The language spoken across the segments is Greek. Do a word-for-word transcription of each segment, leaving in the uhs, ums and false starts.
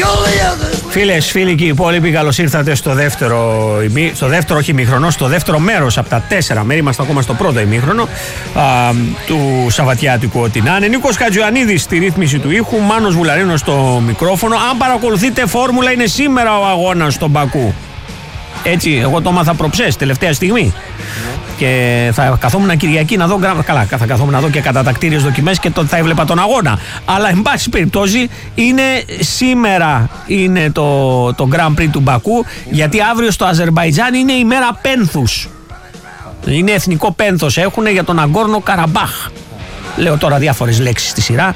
Φίλες, φίλοι και υπόλοιποι, καλώς ήρθατε στο δεύτερο, στο δεύτερο όχι ημίχρονο, στο δεύτερο μέρος από τα τέσσερα μέρη. Είμαστε ακόμα στο πρώτο ημίχρονο α, του Σαββατιάτικου ό,τι να είναι. Νίκος Χατζιωαννίδης στη ρύθμιση του ήχου, Μάνος Βουλαρίνος στο μικρόφωνο. Αν παρακολουθείτε φόρμουλα, είναι σήμερα ο αγώνας στον Μπακού. Έτσι, εγώ το έμαθα προψές, τελευταία στιγμή. Και θα καθόμουν Κυριακή να δω. Καλά, θα καθόμουν να δω και κατατακτήριες δοκιμές και το, θα έβλεπα τον αγώνα. Αλλά, εν πάση περιπτώσει, είναι σήμερα είναι το, το Grand Prix του Μπακού. Γιατί αύριο στο Αζερμπαϊτζάν είναι η μέρα πένθους. Είναι εθνικό πένθος. Έχουν για τον Αγκόρνο Καραμπάχ. Λέω τώρα διάφορες λέξεις στη σειρά.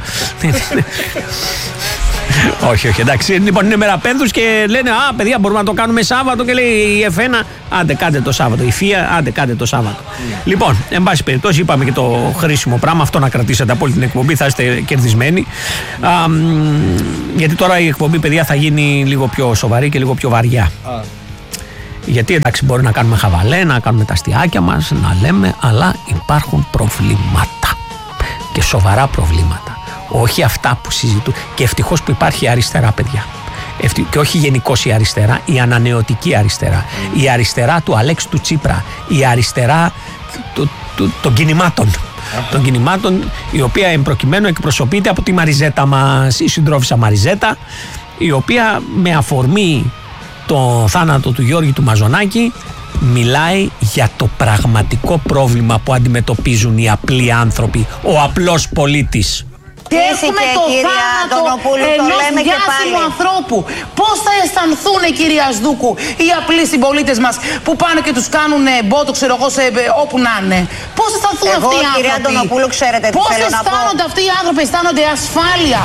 Όχι, όχι, εντάξει. Λοιπόν, είναι μέρα πένθους και λένε α, παιδιά, μπορούμε να το κάνουμε Σάββατο. Και λέει η εφ ένα, άντε κάντε το Σάββατο. Η ΦΙΑ, άντε κάντε το Σάββατο. Mm. Λοιπόν, εν πάση περιπτώσει, είπαμε και το χρήσιμο πράγμα. Αυτό να κρατήσετε από όλη την εκπομπή, θα είστε κερδισμένοι. Α, γιατί τώρα η εκπομπή, παιδιά, θα γίνει λίγο πιο σοβαρή και λίγο πιο βαριά. Ah. Γιατί εντάξει, μπορεί να κάνουμε χαβαλέ, να κάνουμε τα αστιάκια μας, να λέμε, αλλά υπάρχουν προβλήματα. Και σοβαρά προβλήματα. Όχι αυτά που συζητούν. Και ευτυχώς που υπάρχει αριστερά, παιδιά. Ευτυχώς, και όχι γενικώς η αριστερά, η ανανεωτική αριστερά. Mm. Η αριστερά του Αλέξη του Τσίπρα. Η αριστερά του, του, των κινημάτων. Uh-huh. Των κινημάτων, η οποία εμπροκειμένου εκπροσωπείται από τη Μαριζέτα μας, η συντρόφισσα Μαριζέτα, η οποία με αφορμή το θάνατο του Γιώργη του Μαζονάκη μιλάει για το πραγματικό πρόβλημα που αντιμετωπίζουν οι απλοί άνθρωποι, ο απλός πολίτης. Και έχουμε το θάνατο ενός διάσημου ανθρώπου. Πώς θα αισθανθούν, κυρία Σδούκου, οι απλοί συμπολίτες μας που πάνε και τους κάνουν μπότο, ξέρω εγώ, σε, όπου να είναι. Πώς αισθανθούν εγώ, αυτοί οι άνθρωποι. Κυρία Αντωνοπούλου, ξέρετε τι πώς θέλω να πω. Πώς αισθάνονται αυτοί οι άνθρωποι, αισθάνονται ασφάλεια.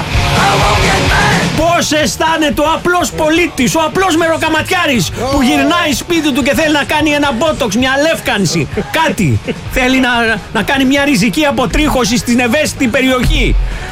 Πώς αισθάνεται ο απλός πολίτης, ο απλός μεροκαματιάρης που γυρνάει σπίτι του και θέλει να κάνει ένα μπότοξ, μια λεύκανση, κάτι. Θέλει να, να κάνει μια ριζική αποτρίχωση στην ευαίσθητη περιοχή.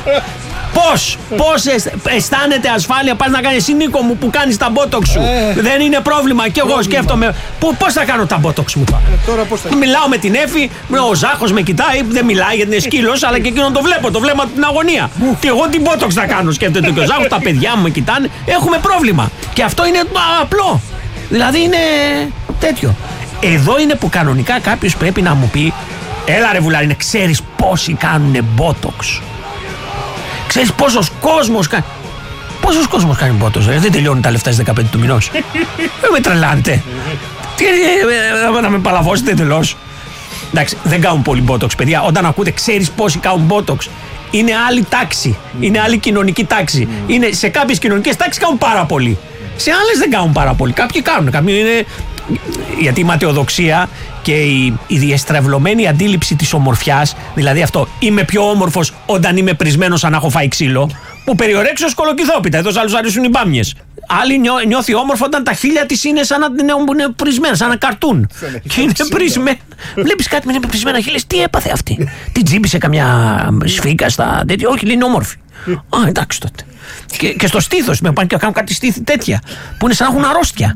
Πώς, πώς αισθάνεται ασφάλεια, πας να κάνεις, Νίκο μου, που κάνεις τα μπότοξ σου. Ε, δεν είναι πρόβλημα. Και εγώ πρόβλημα. Σκέφτομαι πώς θα κάνω τα μπότοξ μου τώρα. Ε, τώρα πώς θα... Μιλάω με την Εφη, ο Ζάχος με κοιτάει, δεν μιλάει γιατί είναι σκύλος, αλλά και εκείνον το βλέπω, το βλέπω την αγωνία. Και εγώ τι μπότοξ θα κάνω, σκέφτεται και ο Ζάχος, τα παιδιά μου με κοιτάνε. Έχουμε πρόβλημα. Και αυτό είναι απλό. Δηλαδή είναι τέτοιο. Εδώ είναι που κανονικά κάποιος πρέπει να μου πει, έλα ρε Βουλάρινε, ξέρεις πόσοι κάνουνε μπότοξ. Ξέρεις πόσος κόσμος κάνει. Πόσος κόσμος κάνει μπότος, ρε. Δεν τελειώνουν τα λεφτά στις δεκαπέντε του μηνός. Δεν με τρελάνετε. Τι να με παλαβώσετε εντελώς. Εντάξει, δεν κάνουν πολύ μπότοξ, παιδιά. Όταν ακούτε, ξέρεις πόσοι κάνουν μπότοξ. Είναι άλλη τάξη. Είναι άλλη κοινωνική τάξη. Είναι, σε κάποιες κοινωνικές τάξεις κάνουν πάρα πολύ. Σε άλλες δεν κάνουν πάρα πολύ. Κάποιοι κάνουν. Κάποιοι είναι. Γιατί η ματαιοδοξία και η, η διεστρεβλωμένη αντίληψη της ομορφιάς, δηλαδή αυτό, είμαι πιο όμορφος όταν είμαι πρισμένος σαν να έχω φάει ξύλο, που περιορέξω σκολοκυθόπιτα, εδώ άλλους αρέσουν οι μπάμιες. Άλλη νιώ, νιώθει όμορφο όταν τα χείλια της είναι σαν να είναι πρισμένα, σαν να καρτούν. Και είναι πρισμένα. Βλέπεις κάτι με είναι πρισμένα χείλια, τι έπαθε αυτή. Την τζίμπησε καμιά σφίκα στα τέτοια, όχι, είναι όμορφη. Α, εντάξει τότε. Και, και στο στήθος με πάνε και κάνουν κάτι στήθη τέτοια που είναι σαν να έχουν αρρώστια.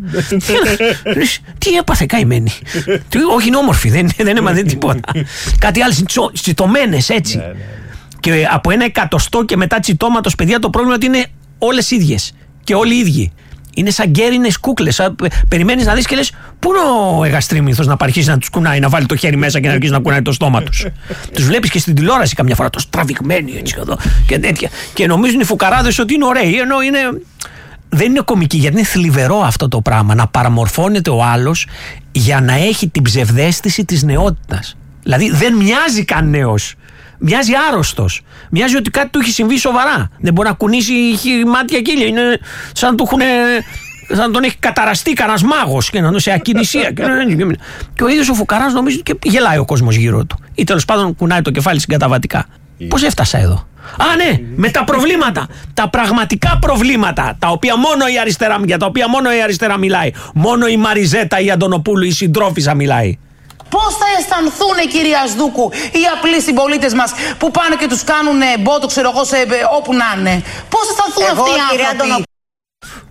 Τι έπαθε καημένη. Όχι, είναι όμορφη, δεν, δεν έμαθε τίποτα. Κάτι άλλο, τσιτωμένες έτσι. Και από ένα εκατοστό και μετά τσιτώματος, παιδιά, το πρόβλημα είναι ότι είναι όλες ίδιες και όλοι ίδιοι. Είναι σαν γκέρινες κούκλες. Περιμένεις να δεις και λες, πού είναι ο εγαστρίμηθος να αρχίσει να τους κουνάει, να βάλει το χέρι μέσα και να αρχίσει να κουνάει το στόμα τους. Τους βλέπεις και στην τηλεόραση καμιά φορά, το τραβηγμένοι έτσι εδώ και τέτοια. Και νομίζουν οι φουκαράδες ότι είναι ωραίοι, ενώ είναι. Δεν είναι κωμική, γιατί είναι θλιβερό αυτό το πράγμα. Να παραμορφώνεται ο άλλος για να έχει την ψευδαίσθηση της νεότητας. Δηλαδή δεν μοιάζει καν νέος. Μοιάζει άρρωστος. Μοιάζει ότι κάτι του έχει συμβεί σοβαρά. Δεν μπορεί να κουνήσει μάτια κύλια. Είναι σαν να του έχουν. Σαν να τον έχει καταραστεί κανένας μάγος και να είναι σε ακινησία. Και ο ίδιος ο φουκαράς νομίζει και γελάει ο κόσμος γύρω του. Ή τέλος πάντων κουνάει το κεφάλι συγκαταβατικά. Πώς έφτασα εδώ. Α, ναι, με τα προβλήματα. Τα πραγματικά προβλήματα. Τα οποία μόνο η αριστερά, για τα οποία μόνο η αριστερά μιλάει. Μόνο η Μαριζέτα, η Αντωνοπούλου, η συντρόφισσα μιλάει. Πώς θα αισθανθούν, κυρία Σδούκου, οι απλοί συμπολίτες μας που πάνε και τους κάνουν μπότο, ξέρω εγώ, σε, όπου να είναι. Πώς θα αισθανθούν εγώ, αυτοί οι άνθρωποι. Αντωνο...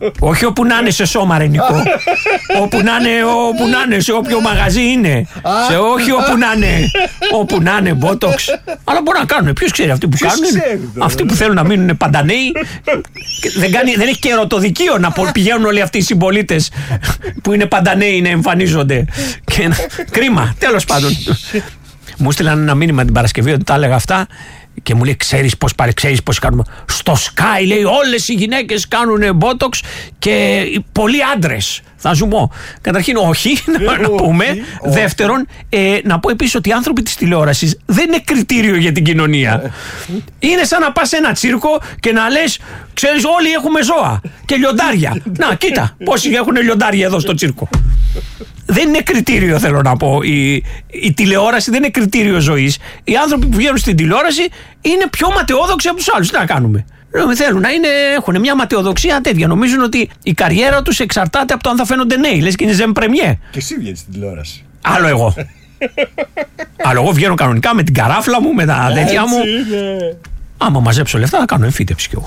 Όχι όπου να είναι σε σώμα, ρε Νικό. Όπου να είναι, όπου να είναι, σε όποιο μαγαζί είναι. Σε όχι όπου να είναι. Όπου να είναι μπότοξ. Αλλά μπορεί να κάνουν. Ποιος ξέρει αυτοί που κάνουν. Αυτοί που θέλουν να μείνουν παντανέοι. Δεν, κάνει, δεν έχει και ερωτοδικείο να πηγαίνουν όλοι αυτοί οι συμπολίτες που είναι παντανέοι να εμφανίζονται. Και, κρίμα, τέλος πάντων. Μου στείλαν ένα μήνυμα την Παρασκευή ότι τα έλεγα αυτά. Και μου λέει, ξέρεις πώς πάρει, ξέρεις πώς κάνουμε. Στο Sky λέει όλες οι γυναίκες κάνουν μπότοξ και πολλοί άντρες. Θα σου πω. Καταρχήν όχι, να, να πούμε. Όχι. Δεύτερον, ε, να πω επίσης ότι οι άνθρωποι της τηλεόρασης δεν είναι κριτήριο για την κοινωνία. Είναι σαν να πας σε ένα τσίρκο και να λες, ξέρεις όλοι έχουμε ζώα και λιοντάρια. Να, κοίτα πόσοι έχουν λιοντάρια εδώ στο τσίρκο. Δεν είναι κριτήριο, θέλω να πω. Η, η τηλεόραση δεν είναι κριτήριο ζωής. Οι άνθρωποι που βγαίνουν στην τηλεόραση είναι πιο ματαιόδοξοι από τους άλλους. Τι να κάνουμε. Θέλουν να είναι, έχουν μια ματαιοδοξία τέτοια. Νομίζουν ότι η καριέρα τους εξαρτάται από το αν θα φαίνονται νέοι. Λες και είναι ζεμ πρεμιέ. Και εσύ βγαίνεις στην τηλεόραση. Άλλο εγώ. Άλλο εγώ βγαίνω κανονικά με την καράφλα μου, με τα τέτοια μου. Είναι. Άμα μαζέψω λεφτά θα κάνω εμφύτευση κι εγώ.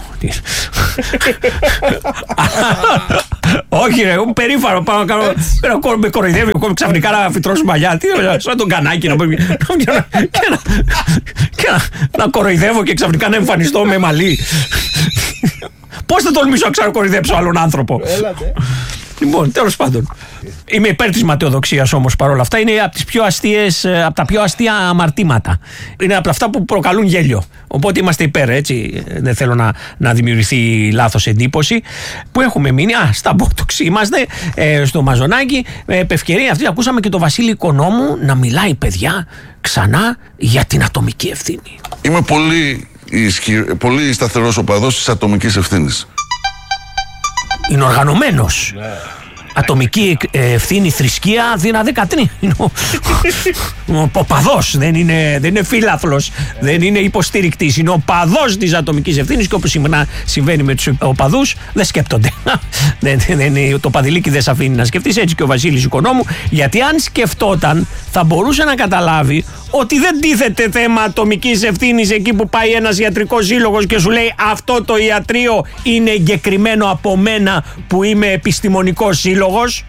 Όχι ρε, εγώ περήφανο πάω να κάνω. Με κοροϊδεύει ο ξαφνικά να φυτρώσω μαλλιά. Τι σαν τον κανάκι να πούμε. Και να κοροϊδεύω και ξαφνικά να εμφανιστώ με μαλλί. Πώς θα τολμήσω να ξανακοροϊδέψω άλλον άνθρωπο. Λοιπόν, τέλος πάντων. Είμαι υπέρ της ματαιοδοξίας όμως παρόλα αυτά. Είναι από, τις πιο αστείες, από τα πιο αστεία αμαρτήματα. Είναι από αυτά που προκαλούν γέλιο. Οπότε είμαστε υπέρ, έτσι. Δεν θέλω να, να δημιουργηθεί λάθος εντύπωση. Που έχουμε μείνει. Α, στα μπότοξ είμαστε, ε, στο Μαζονάκι. Ε, επ' ευκαιρία αυτή ακούσαμε και τον Βασίλη Οικονόμου να μιλάει, παιδιά, ξανά για την ατομική ευθύνη. Είμαι πολύ, ισχυ... πολύ σταθερός οπαδός της ατομικής ευθύνης. Είναι οργανωμένος. Ναι. Ατομική ευθύνη, θρησκεία, Αθήνα δεκατρία. Είναι ο, ο παδός, δεν είναι, δεν είναι φίλαθλος, δεν είναι υποστηρικτής. Είναι ο παδός της ατομικής ευθύνης και όπως συχνά συμβαίνει με τους οπαδούς, δεν σκέπτονται. δεν, δεν, το παδιλίκι δεν σε αφήνει να σκεφτείς, έτσι και ο Βασίλης Οικονόμου, γιατί αν σκεφτόταν θα μπορούσε να καταλάβει ότι δεν τίθεται θέμα ατομικής ευθύνης εκεί που πάει ένας ιατρικός σύλλογος και σου λέει αυτό το ιατρείο είναι εγκεκριμένο από μένα που είμαι επιστημονικός σύλλογος.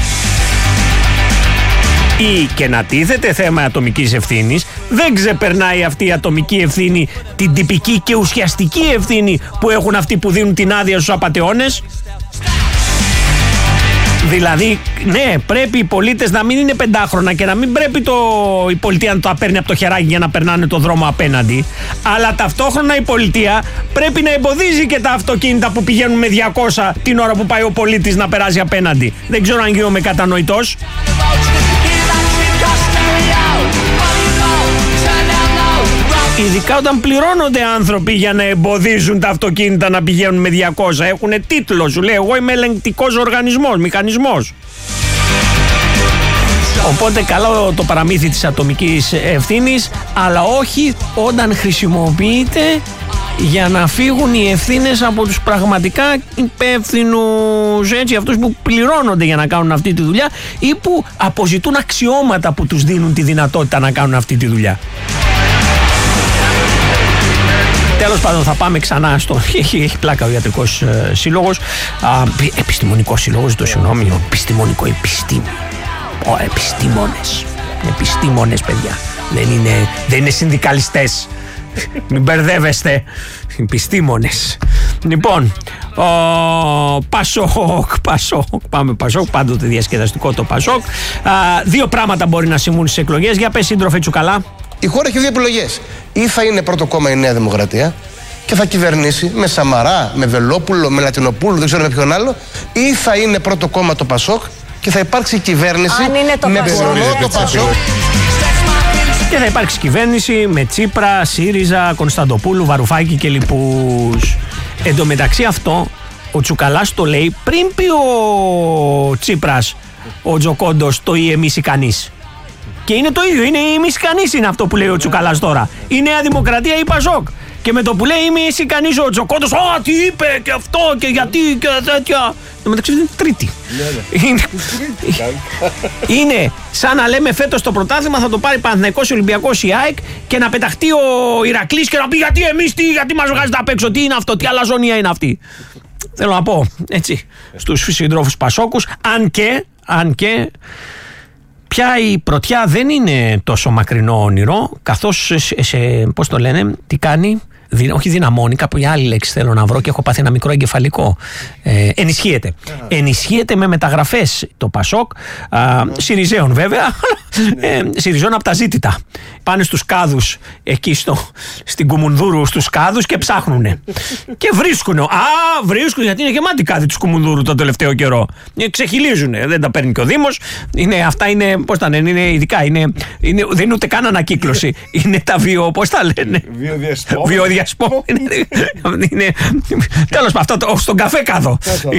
Ή και να τίθεται θέμα ατομικής ευθύνης, δεν ξεπερνάει αυτή η ατομική ευθύνη την τυπική και ουσιαστική ευθύνη που έχουν αυτοί που δίνουν την άδεια στους απατεώνες. Δηλαδή, ναι, πρέπει οι πολίτες να μην είναι πεντάχρονα και να μην πρέπει το, η πολιτεία να το παίρνει από το χεράκι για να περνάνε το δρόμο απέναντι. Αλλά ταυτόχρονα η πολιτεία πρέπει να εμποδίζει και τα αυτοκίνητα που πηγαίνουν με διακόσια την ώρα που πάει ο πολίτης να περάσει απέναντι. Δεν ξέρω αν γίνομαι κατανοητός. Ειδικά όταν πληρώνονται άνθρωποι για να εμποδίζουν τα αυτοκίνητα να πηγαίνουν με διακόσια. Έχουν τίτλο, σου λέει εγώ είμαι ελεγκτικός οργανισμός, μηχανισμός. Οπότε καλό το παραμύθι της ατομικής ευθύνης, αλλά όχι όταν χρησιμοποιείται για να φύγουν οι ευθύνες από τους πραγματικά υπεύθυνους, έτσι, αυτούς που πληρώνονται για να κάνουν αυτή τη δουλειά ή που αποζητούν αξιώματα που τους δίνουν τη δυνατότητα να κάνουν αυτή τη δουλειά. Τέλος πάντων, θα πάμε ξανά στο. Έχει, έχει πλάκα ο ιατρικός ε, σύλλογος. Α, επιστημονικός σύλλογος, το συγγνώμη. Επιστημονικό, επιστήμη. Ο, επιστήμονες. Επιστήμονες, παιδιά. Δεν είναι, δεν είναι συνδικαλιστές. Μην μπερδεύεστε. Επιστήμονες. Λοιπόν, ο Πασόκ, Πασόκ, πάμε Πασόκ, πάντοτε διασκεδαστικό το Πασόκ. Α, δύο πράγματα μπορεί να συμβούν στις εκλογές. Για πες, σύντροφε Τσουκαλά. Η χώρα έχει δύο επιλογές. Ή θα είναι πρώτο κόμμα η Νέα Δημοκρατία και θα κυβερνήσει με Σαμαρά, με Βελόπουλο, με Λατινοπούλου, δεν ξέρω με ποιον άλλο, ή θα είναι πρώτο κόμμα το Πασόκ και θα υπάρξει κυβέρνηση το με Πασόκ. Το Πασόκ. Και θα υπάρξει κυβέρνηση με Τσίπρα, ΣΥΡΙΖΑ, Κωνσταντοπούλου, Βαρουφάκη και λοιπούς. Εν τω μεταξύ αυτό, ο Τσουκαλάς το λέει πριν πει ο Τσίπρας, ο Τζοκόντος, το ή εμείς ή κανείς. Και είναι το ίδιο, είναι η εμείς κανείς είναι αυτό που λέει ο Τσουκαλάς τώρα. Η Νέα Δημοκρατία ή Πασόκ. Και με το που λέει είμαι εσύ κανείς ο Τζοκόντος, α, τι είπε και αυτό και γιατί και τέτοια. Το μεταξύ είναι τρίτη. είναι, είναι σαν να λέμε φέτος το πρωτάθλημα θα το πάρει Παναθηναϊκός, Ολυμπιακός, η ΑΕΚ και να πεταχτεί ο Ηρακλής και να πει γιατί εμείς, τι, γιατί μας βγάζετε απ' έξω, τι είναι αυτό, τι αλαζονία είναι αυτή. θέλω να πω έτσι στους συντρόφους Πασόκους, αν και, αν και πια η πρωτιά δεν είναι τόσο μακρινό όνειρο, καθώς σε, σε, πώς το λένε, τι κάνει, δι, όχι δυναμώνει, κάποια άλλη λέξη θέλω να βρω και έχω πάθει ένα μικρό εγκεφαλικό. Ε, ενισχύεται. Yeah. Ενισχύεται με μεταγραφές το Πασόκ, α, Συριζέων βέβαια, ε, Συριζέων από τα ζήτητα. Πάνε στους κάδους εκεί στο, στην Κουμουνδούρου, στους κάδους και ψάχνουνε. Και βρίσκουνε. Α, βρίσκουνε γιατί είναι γεμάτη κάδοι τους Κουμουνδούρου το τελευταίο καιρό. Ε, ξεχυλίζουνε. Δεν τα παίρνει και ο Δήμος. Είναι, αυτά είναι, πώς τα λένε, είναι ειδικά. Είναι, είναι, δεν είναι ούτε καν ανακύκλωση. Είναι τα βιο, πώς τα λένε. Βιοδιασπό. Βιοδιασπό. Τέλος πάντων, αυτό στον καφέ κάδο.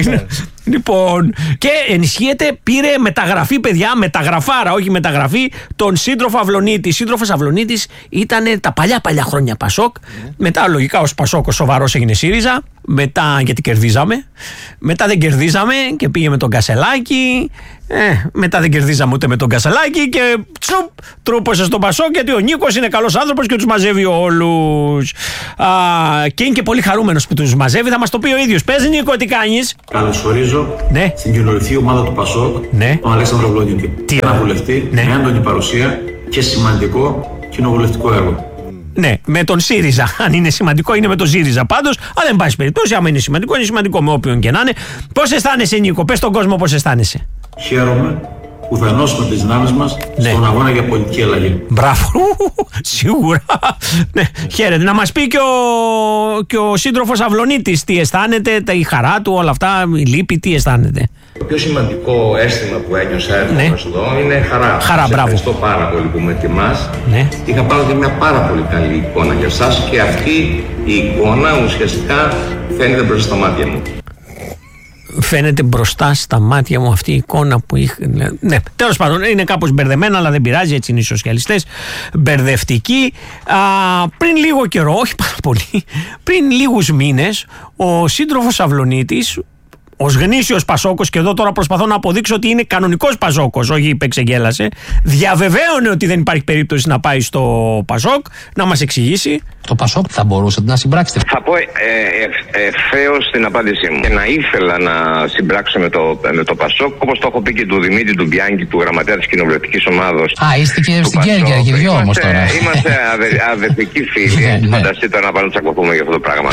Λοιπόν, και ενισχύεται, πήρε μεταγραφή, παιδιά, μεταγραφάρα, όχι μεταγραφή, τον σύντροφο Αυλονίτη. Σύντροφος Αυλονίτης ήταν τα παλιά παλιά χρόνια Πασόκ. Mm. Μετά, λογικά, ως Πασόκ, ο σοβαρός έγινε ΣΥΡΙΖΑ. Μετά, γιατί κερδίζαμε. Μετά δεν κερδίζαμε και πήγε με τον Κασελάκη. Ε, μετά δεν κερδίζαμε ούτε με τον Κασελάκη και τσουπ, τρούπωσε στον Πασόκ, γιατί ο Νίκος είναι καλός άνθρωπος και τους μαζεύει όλους. Α, και είναι και πολύ χαρούμενος που τους μαζεύει. Θα μας το πει ο ίδιος. Πες, Νίκο, τι κάνεις. Καλωσορίζω ναι. στην κοινωνική ομάδα του Πασόκ, ναι. τον Αλέξανδρο Αυλονίτη. Ένα βουλευτή ναι. με έντονη παρουσία και σημαντικό κοινοβουλευτικό έργο. Ναι, με τον ΣΥΡΙΖΑ. Αν είναι σημαντικό, είναι με τον ΣΥΡΙΖΑ πάντως. Αλλά δεν πάση περιπτώσει, άμα είναι σημαντικό, είναι σημαντικό με όποιον και να είναι. Πώς αισθάνεσαι, Νίκο, πες στον κόσμο πώς αισθάνεσαι. Χαίρομαι που θα ενώσουμε τις δυνάμεις μας ναι. στον αγώνα για πολιτική αλλαγή. Μπράβο, σίγουρα. Ναι, χαίρετε. Να μας πει και ο, και ο σύντροφος Αυλονίτης τι αισθάνεται, η χαρά του, όλα αυτά, η λύπη, τι αισθάνεται. Το πιο σημαντικό αίσθημα που ένιωσα έρχοντας ναι. εδώ είναι χαρά. Χαρά, σας μπράβο. Ευχαριστώ πάρα πολύ που με τιμάς. Ναι. Είχα πάρει μια πάρα πολύ καλή εικόνα για εσάς και αυτή η εικόνα ουσιαστικά φαίνεται μπροστά στα μάτια μου. Φαίνεται μπροστά στα μάτια μου αυτή η εικόνα που είχα. Ναι, τέλος πάντων, είναι κάπως μπερδεμένα, αλλά δεν πειράζει, έτσι είναι οι σοσιαλιστές. Μπερδευτικοί. Α, πριν λίγο καιρό, όχι πάρα πολύ, πριν λίγους μήνες, ο σύντροφος Αυλονίτης, ως γνήσιος Πασόκος, και εδώ τώρα προσπαθώ να αποδείξω ότι είναι κανονικός Πασόκος, όχι υπεξεγγέλασε, διαβεβαίωνε ότι δεν υπάρχει περίπτωση να πάει στο Πασόκ. Να μας εξηγήσει. Το Πασόκ θα μπορούσατε να συμπράξετε. Θα πω ε, ε, ευθέως την απάντησή μου. Και να ήθελα να συμπράξω με το, με το Πασόκ, όπως το έχω πει και του Δημήτρη του Μπιάνκη, του γραμματέα της κοινοβουλευτικής ομάδος. Α, είστε και στην Κέρκυρα και δυο όμως τώρα. Είμαστε αδε, αδερφικοί φίλοι. Φανταστείτε τώρα να πάμε να τσακωθούμε για αυτό το πράγμα.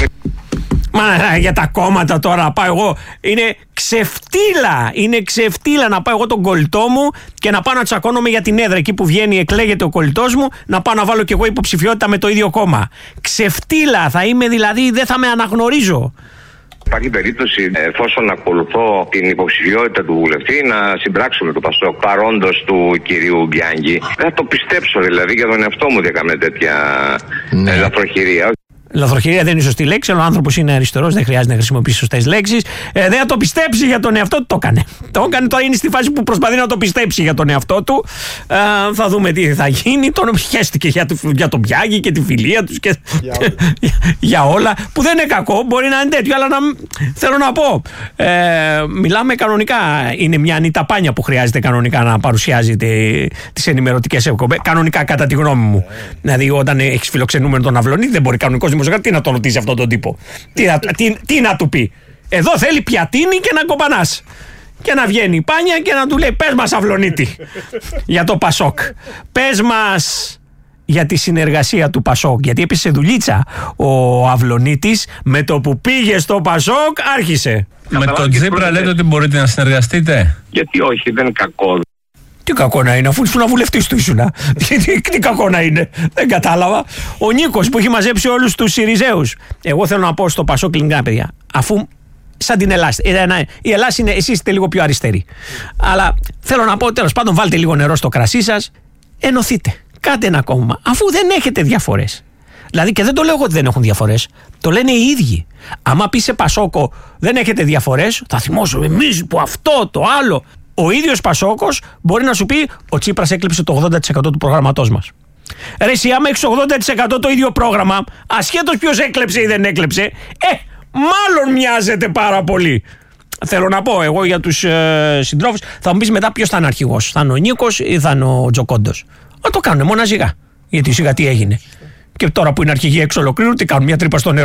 Μα για τα κόμματα τώρα να πάω εγώ. Είναι ξεφτύλα. Είναι ξεφτύλα να πάω εγώ τον κολλητό μου και να πάω να τσακώνομαι για την έδρα. Εκεί που βγαίνει, εκλέγεται ο κολλητός μου, να πάω να βάλω κι εγώ υποψηφιότητα με το ίδιο κόμμα. Ξεφτύλα θα είμαι, δηλαδή δεν θα με αναγνωρίζω. Υπάρχει περίπτωση, εφόσον ακολουθώ την υποψηφιότητα του βουλευτή, να συμπράξω με το Πασόκ παρόντος του κυρίου Μπιάνκη. Δεν θα το πιστέψω δηλαδή για τον εαυτό μου ότι έκαμε τέτοια ναι. λαθροχειρία. Λαθροχειρία δεν είναι σωστή λέξη, αλλά ο άνθρωπος είναι αριστερός, δεν χρειάζεται να χρησιμοποιήσει σωστές λέξεις. Ε, δεν θα το πιστέψει για τον εαυτό του, το έκανε. Το έκανε, τώρα είναι στη φάση που προσπαθεί να το πιστέψει για τον εαυτό του. Ε, θα δούμε τι θα γίνει. Τον χαίστηκε για, για τον Μπιάνκη και τη φιλία τους και για όλα. για όλα. Που δεν είναι κακό, μπορεί να είναι τέτοιο, αλλά να, θέλω να πω. Ε, μιλάμε κανονικά. Είναι μια νηταπάνια που χρειάζεται κανονικά να παρουσιάζει τις ενημερωτικές εκπομπές. Κανονικά, κατά τη γνώμη μου. Δηλαδή, όταν έχει φιλοξενούμενο τον Αυλονίτη, δεν μπορεί κανονικός τι να τον ρωτήσει αυτόν τον τύπο. Τι, τι, τι να του πει. Εδώ θέλει πιατίνι και να κοπανάς. Και να βγαίνει η Πάνια και να του λέει πες μας Αυλονίτη για το Πασόκ. Πες μας για τη συνεργασία του Πασόκ. Γιατί έπεσε δουλίτσα ο Αυλονίτης, με το που πήγε στο Πασόκ άρχισε. Με τον Τσίπρα λέτε ότι μπορείτε να συνεργαστείτε. Γιατί όχι, δεν είναι κακό. Τι κακό να είναι, αφού ήσουν βουλευτής του ήσουνα. τι, τι, τι κακό να είναι, δεν κατάλαβα. Ο Νίκος που έχει μαζέψει όλους τους Συριζέους. Εγώ θέλω να πω στο Πασόκ ελληνικά, παιδιά, αφού σαν την Ελλάδα. Η Ελλάδα είναι, εσείς είστε λίγο πιο αριστεροί. Αλλά θέλω να πω, τέλος πάντων, βάλτε λίγο νερό στο κρασί σας, ενωθείτε. Κάντε ένα κόμμα, αφού δεν έχετε διαφορές. Δηλαδή, και δεν το λέω εγώ ότι δεν έχουν διαφορές. Το λένε οι ίδιοι. Άμα πει σε Πασόκο δεν έχετε διαφορές, θα θυμώσω εμείς που αυτό, το άλλο. Ο ίδιος Πασόκος μπορεί να σου πει ο Τσίπρας έκλειψε το ογδόντα τοις εκατό του προγραμματός μας. Ρε εσύ, άμα έχεις ογδόντα τοις εκατό το ίδιο πρόγραμμα, ασχέτως ποιος έκλεψε ή δεν έκλεψε, ε, μάλλον μοιάζεται πάρα πολύ. Θέλω να πω εγώ για τους ε, συντρόφους, θα μου πεις μετά ποιος θα είναι αρχηγός. Θα είναι ο Νίκος ή θα είναι ο Τζοκόντος. Α, το κάνουν μόνο σιγά. Γιατί σιγά τι έγινε. Και τώρα που είναι αρχηγοί εξ ολοκλήρου, τι κάνουν, μια τρύπα στο νερό.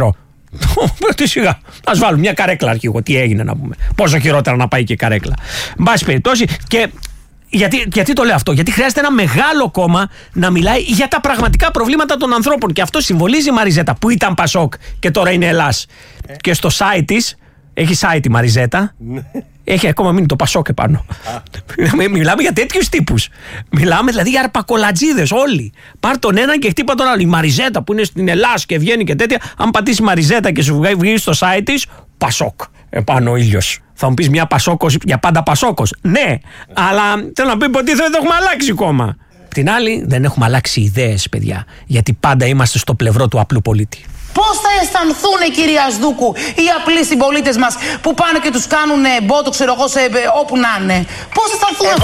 Τι σιγά. Ας βάλουμε μια καρέκλα αρχηγό. Τι έγινε να πούμε. Πόσο χειρότερα να πάει και η καρέκλα. Εν πάση περιπτώσει. Και γιατί, γιατί το λέω αυτό? Γιατί χρειάζεται ένα μεγάλο κόμμα να μιλάει για τα πραγματικά προβλήματα των ανθρώπων. Και αυτό συμβολίζει η Μαριζέτα που ήταν Πασόκ και τώρα είναι Ελλάς. Ε. Και στο site της, έχει site η Μαριζέτα. Έχει ακόμα μείνει το Πασόκ επάνω. Μιλάμε για τέτοιους τύπους. Μιλάμε δηλαδή για αρπακολατζίδες όλοι. Πάρ' τον έναν και χτύπα τον άλλο. Η Μαριζέτα που είναι στην Ελλάδα και βγαίνει και τέτοια. Αν πατήσει Μαριζέτα και σου βγει στο site της, Πασόκ. Επάνω ο ήλιος. Θα μου πεις μια Πασόκος για πάντα Πασόκος. Ναι, αλλά θέλω να πει ότι δεν το έχουμε αλλάξει ακόμα. Την άλλη, δεν έχουμε αλλάξει ιδέες, παιδιά. Γιατί πάντα είμαστε στο πλευρό του απλού πολίτη. Πώς θα αισθανθούν, κυρία Σδούκου, οι απλοί συμπολίτες μας που πάνε και τους κάνουν μπότο, ξέρω εγώ, σε, όπου να είναι? Πώς θα αισθανθούν?